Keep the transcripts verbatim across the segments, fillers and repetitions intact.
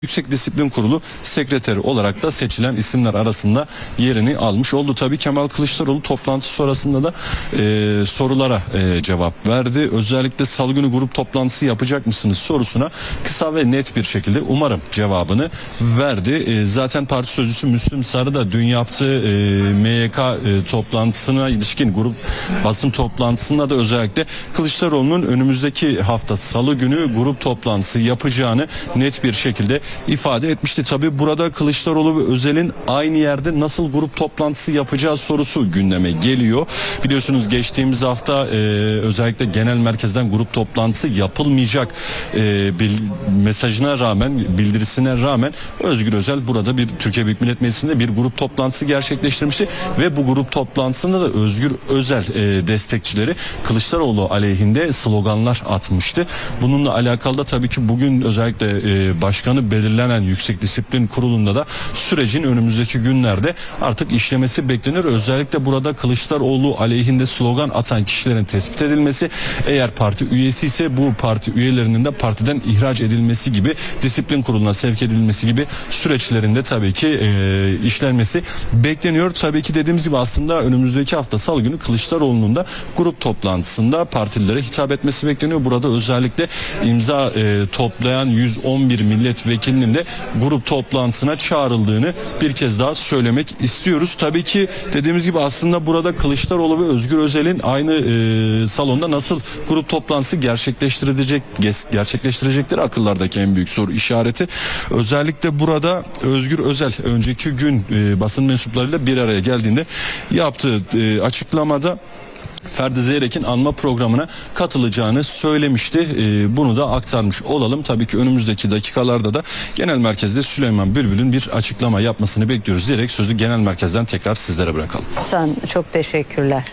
Yüksek Disiplin Kurulu sekreteri olarak da seçilen isimler arasında yerini almış oldu. Tabii Kemal Kılıçdaroğlu toplantı sonrasında da e, sorulara e, cevap verdi. Özellikle salı günü grup toplantısı yapacak mısınız sorusuna kısa ve net bir şekilde umarım cevabını verdi. E, zaten parti sözcüsü Müslüm Sarı da dün yaptığı e, M Y K e, toplantısına ilişkin grup basın toplantısında da özellikle Kılıçdaroğlu'nun önümüzdeki hafta salı günü grup toplantısı yapacağını net bir şekilde ifade etmişti. Tabi burada Kılıçdaroğlu ve Özel'in aynı yerde nasıl grup toplantısı yapacağı sorusu gündeme geliyor. Biliyorsunuz geçtiğimiz hafta e, özellikle genel merkezden grup toplantısı yapılmayacak e, bil, mesajına rağmen, bildirisine rağmen Özgür Özel burada bir Türkiye Büyük Millet Meclisi'nde bir grup toplantısı gerçekleştirmişti ve bu grup toplantısında da Özgür Özel e, destekçileri Kılıçdaroğlu aleyhinde sloganlar atmıştı. Bununla alakalı da tabii ki bugün özellikle e, başkanı belirlenen Yüksek Disiplin Kurulu'nda da sürecin önümüzdeki günlerde artık işlemesi beklenir. Özellikle burada Kılıçdaroğlu aleyhinde slogan atan kişilerin tespit edilmesi, eğer parti üyesi ise bu parti üyelerinin de partiden ihraç edilmesi gibi, disiplin kuruluna sevk edilmesi gibi süreçlerinde tabii ki e, işlenmesi bekleniyor. Tabii ki dediğimiz gibi aslında önümüzdeki hafta salı günü Kılıçdaroğlu'nun da grup toplantısında partilere hitap etmesi bekleniyor. Burada özellikle imza e, toplayan yüz on bir milletvekilinin de grup toplantısına çağrıldığını bir kez daha söylemek istiyoruz. Tabii ki dediğimiz gibi aslında burada Kılıçdaroğlu ve Özgür Özel'in aynı e, salonda nasıl grup toplantısı gerçekleştirecek gerçekleştirecekleri akıllardaki en büyük soru işareti. Özellikle burada Özgür Özel önceki gün e, basın mensuplarıyla bir araya geldiğinde yaptığı e, açıklamada Ferdi Zeyrek'in anma programına katılacağını söylemişti. Ee, bunu da aktarmış olalım. Tabii ki önümüzdeki dakikalarda da genel merkezde Süleyman Bülbül'ün bir açıklama yapmasını bekliyoruz diyerek sözü genel merkezden tekrar sizlere bırakalım. Hasan, çok teşekkürler.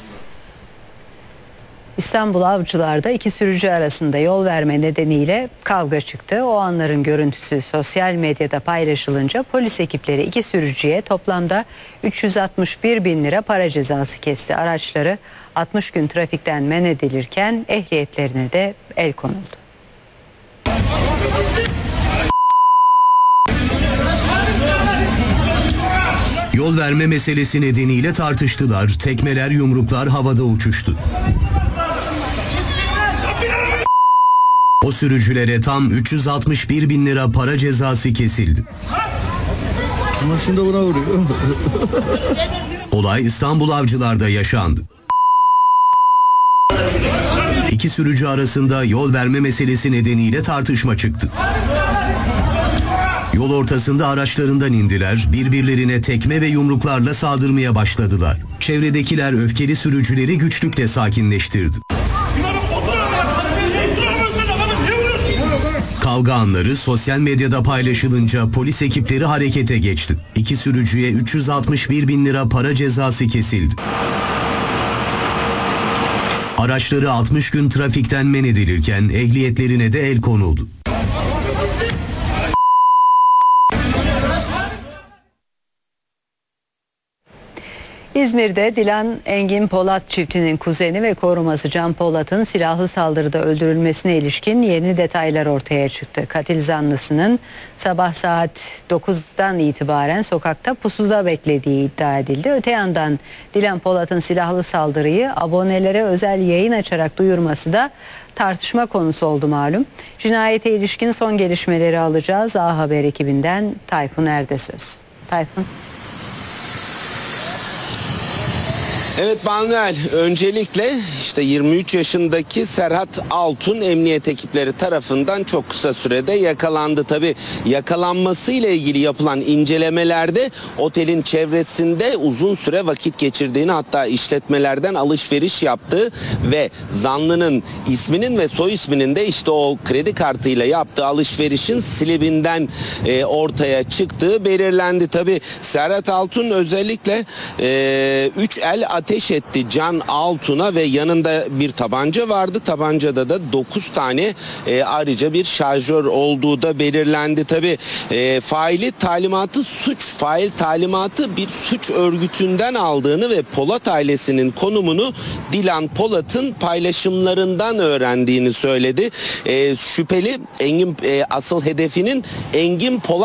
İstanbul Avcılar'da iki sürücü arasında yol verme nedeniyle kavga çıktı. O anların görüntüsü sosyal medyada paylaşılınca polis ekipleri iki sürücüye toplamda üç yüz altmış bir bin lira para cezası kesti. Araçları altmış gün trafikten men edilirken ehliyetlerine de el konuldu. Yol verme meselesi nedeniyle tartıştılar. Tekmeler, yumruklar havada uçuştu. O sürücülere tam üç yüz altmış bir bin lira para cezası kesildi. Olay İstanbul Avcılar'da yaşandı. İki sürücü arasında yol verme meselesi nedeniyle tartışma çıktı. Yol ortasında araçlarından indiler, birbirlerine tekme ve yumruklarla saldırmaya başladılar. Çevredekiler öfkeli sürücüleri güçlükle sakinleştirdi. Kavga anları sosyal medyada paylaşılınca polis ekipleri harekete geçti. İki sürücüye üç yüz altmış bir bin lira para cezası kesildi. Araçları altmış gün trafikten men edilirken ehliyetlerine de el konuldu. İzmir'de Dilan Engin Polat çiftinin kuzeni ve koruması Can Polat'ın silahlı saldırıda öldürülmesine ilişkin yeni detaylar ortaya çıktı. Katil zanlısının sabah saat dokuzdan itibaren sokakta pusuda beklediği iddia edildi. Öte yandan Dilan Polat'ın silahlı saldırıyı abonelere özel yayın açarak duyurması da tartışma konusu oldu malum. Cinayete ilişkin son gelişmeleri alacağız. A Haber ekibinden Tayfun Erdesöz. Tayfun. Evet Manuel, öncelikle işte yirmi üç yaşındaki Serhat Altun emniyet ekipleri tarafından çok kısa sürede yakalandı. Tabii yakalanması ile ilgili yapılan incelemelerde otelin çevresinde uzun süre vakit geçirdiğini, hatta işletmelerden alışveriş yaptığı ve zanlının isminin ve soy isminin de işte o kredi kartıyla yaptığı alışverişin slibinden e, ortaya çıktığı belirlendi. Tabii Serhat Altun özellikle e, üç el ateş etti Can Altun'a ve yanında bir tabanca vardı. Tabancada da dokuz tane e, ayrıca bir şarjör olduğu da belirlendi. Tabii e, faili talimatı suç, fail talimatı bir suç örgütünden aldığını ve Polat ailesinin konumunu Dilan Polat'ın paylaşımlarından öğrendiğini söyledi. E, şüpheli Engin e, asıl hedefinin Engin Polat